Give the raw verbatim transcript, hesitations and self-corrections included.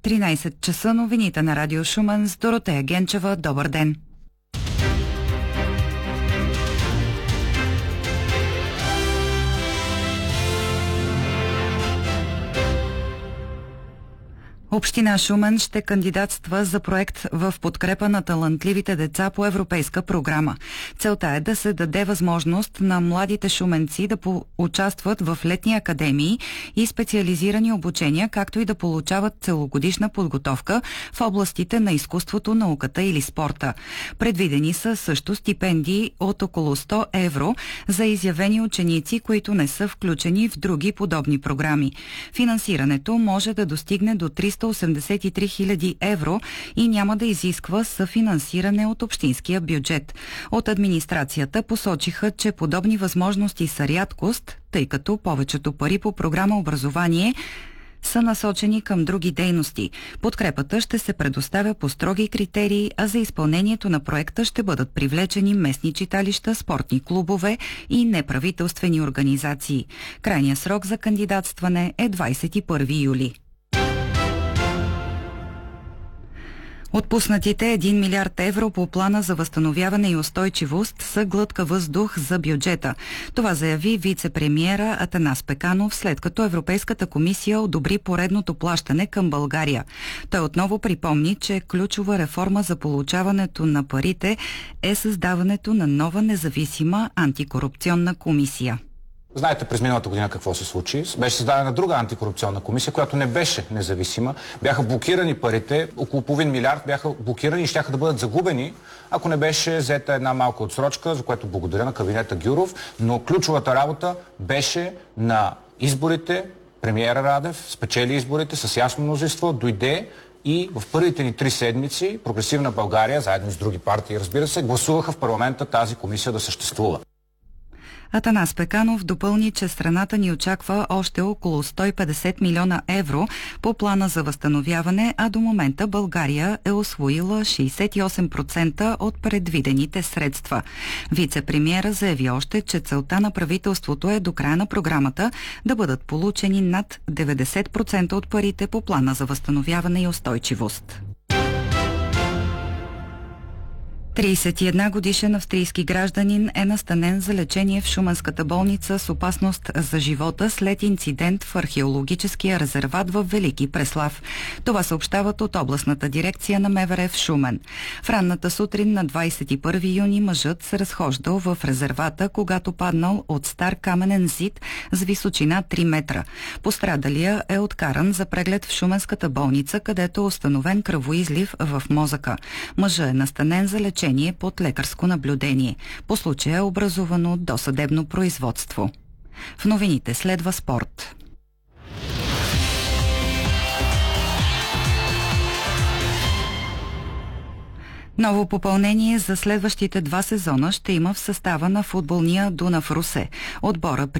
тринайсет часа новините на Радио Шумен с Доротея Генчева. Добър ден! Община Шумен ще кандидатства за проект в подкрепа на талантливите деца по европейска програма. Целта е да се даде възможност на младите шуменци да участват в летни академии и специализирани обучения, както и да получават целогодишна подготовка в областите на изкуството, науката или спорта. Предвидени са също стипендии от около сто евро за изявени ученици, които не са включени в други подобни програми. Финансирането може да достигне до триста осемдесет и три хиляди евро и няма да изисква съфинансиране от общинския бюджет. От администрацията посочиха, че подобни възможности са рядкост, тъй като повечето пари по програма образование са насочени към други дейности. Подкрепата ще се предоставя по строги критерии, а за изпълнението на проекта ще бъдат привлечени местни читалища, спортни клубове и неправителствени организации. Крайният срок за кандидатстване е двайсет и първи юли. Отпуснатите един милиард евро по плана за възстановяване и устойчивост са глътка въздух за бюджета. Това заяви вице-премиера Атанас Пеканов, след като Европейската комисия одобри поредното плащане към България. Той отново припомни, че ключова реформа за получаването на парите е създаването на нова независима антикорупционна комисия. Знаете през миналата година какво се случи. Беше създадена друга антикорупционна комисия, която не беше независима. Бяха блокирани парите, около половин милиард бяха блокирани и щяха да бъдат загубени, ако не беше взета една малка отсрочка, за което благодаря на кабинета Гюров. Но ключовата работа беше на изборите. Премиера Радев спечели изборите с ясно мнозинство, дойде и в първите ни три седмици Прогресивна България, заедно с други партии, разбира се, гласуваха в парламента тази комисия да съществува. Атанас Пеканов допълни, че страната ни очаква още около сто и петдесет милиона евро по плана за възстановяване, а до момента България е усвоила шейсет и осем процента от предвидените средства. Вице-премиера заяви още, че целта на правителството е до края на програмата да бъдат получени над деветдесет процента от парите по плана за възстановяване и устойчивост. трийсет и една годишен австрийски гражданин е настанен за лечение в Шуменската болница с опасност за живота след инцидент в археологическия резерват в Велики Преслав. Това съобщават от областната дирекция на МВР в Шумен. В ранната сутрин на двайсет и първи юни мъжът се разхождал в резервата, когато паднал от стар каменен зид с височина три метра. Пострадалия е откаран за преглед в Шуменската болница, където е установен кръвоизлив в мозъка. Мъжът е настанен за лечение под лекарско наблюдение. По случая е образувано досъдебно производство. В новините следва спорт. Ново попълнение за следващите два сезона ще има в състава на футболния Дунав Русе. Отбора